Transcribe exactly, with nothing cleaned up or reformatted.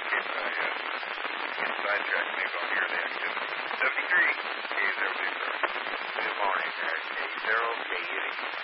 Okay, but I uh, get sidetracked. Maybe I'll hear the activity. seventy-three. K zero two zero. Good morning, uh, K zero K eighty.